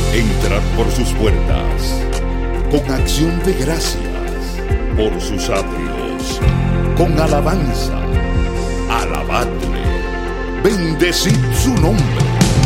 Entrad por sus puertas con acción de gracias, por sus atrios con alabanza. Alabadle, bendecid su nombre.